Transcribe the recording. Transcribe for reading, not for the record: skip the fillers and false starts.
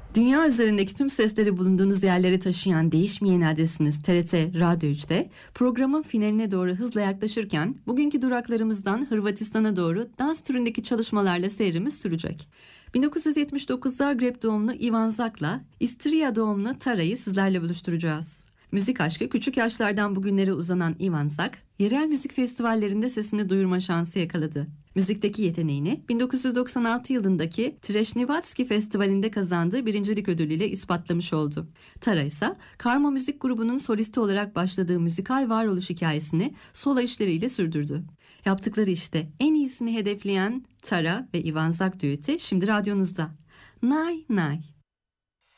Dünya üzerindeki tüm sesleri bulunduğunuz yerlere taşıyan değişmeyen adresiniz TRT Radyo 3'te programın finaline doğru hızla yaklaşırken bugünkü duraklarımızdan Hırvatistan'a doğru dans türündeki çalışmalarla seyrimiz sürecek. 1979 Zagreb doğumlu Ivan Zak'la İstriya doğumlu Tara'yı sizlerle buluşturacağız. Müzik aşkı küçük yaşlardan bugünlere uzanan Ivan Zak, yerel müzik festivallerinde sesini duyurma şansı yakaladı. Müzikteki yeteneğini 1996 yılındaki Trešnjevački Festivali'nde kazandığı birincilik ödülüyle ispatlamış oldu. Tara ise Karma Müzik grubunun solisti olarak başladığı müzikal varoluş hikayesini solo işleriyle sürdürdü. Yaptıkları işte en iyisini hedefleyen Tara ve Ivan Zak düeti şimdi radyonuzda. Nay Nay.